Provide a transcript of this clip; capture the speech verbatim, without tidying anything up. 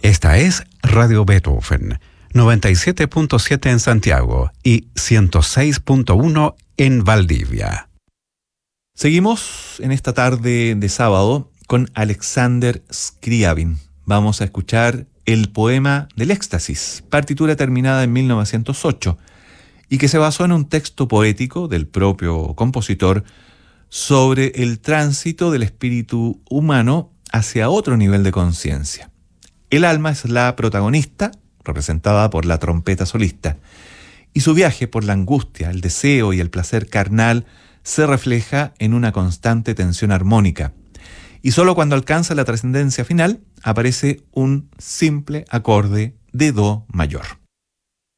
Esta es Radio Beethoven, noventa y siete punto siete en Santiago y ciento seis punto uno en Valdivia. Seguimos en esta tarde de sábado con Alexander Scriabin. Vamos a escuchar el poema del éxtasis, partitura terminada en mil novecientos ocho, y que se basó en un texto poético del propio compositor sobre el tránsito del espíritu humano hacia otro nivel de conciencia. El alma es la protagonista, representada por la trompeta solista, y su viaje por la angustia, el deseo y el placer carnal se refleja en una constante tensión armónica. Y solo cuando alcanza la trascendencia final aparece un simple acorde de do mayor.